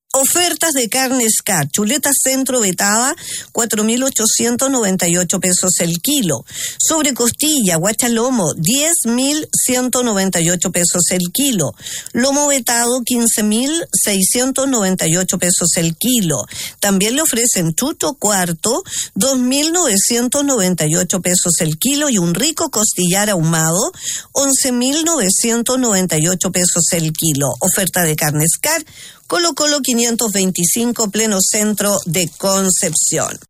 Ofertas de carne SCAR. Chuleta centro vetada, 4.898 pesos el kilo. Sobrecostilla, guachalomo, 10.198 pesos el kilo. Lomo vetado, 15.698 pesos el kilo. También le ofrecen chuto cuarto, 2.998 pesos el kilo. Y un rico costillar ahumado, 11.998 pesos el kilo. Oferta de carne SCAR. Colo Colo 525, pleno centro de Concepción.